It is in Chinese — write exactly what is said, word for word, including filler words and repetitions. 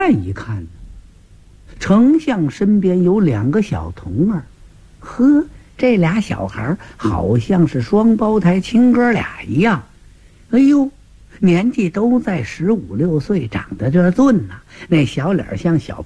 再一看呢，丞相身边有两个小童儿，呵，这俩小孩好像是双胞胎亲哥俩一样。哎呦，年纪都在十五六岁，长得这俊呐、啊，那小脸像小